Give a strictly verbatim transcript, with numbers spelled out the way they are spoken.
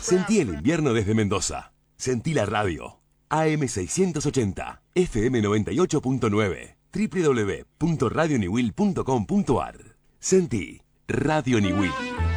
Sentí el invierno desde Mendoza. Sentí la radio. A M seiscientos ochenta, F M noventa y ocho punto nueve, w w w punto radio niwil punto com punto a r. Sentí Radio Niwil.